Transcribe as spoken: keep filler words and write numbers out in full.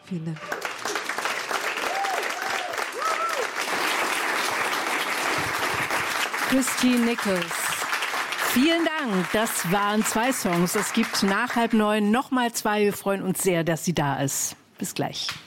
Vielen Dank. Christine Nichols. Vielen Dank. Das waren zwei Songs. Es gibt nach halb neun noch mal zwei. Wir freuen uns sehr, dass sie da ist. Bis gleich.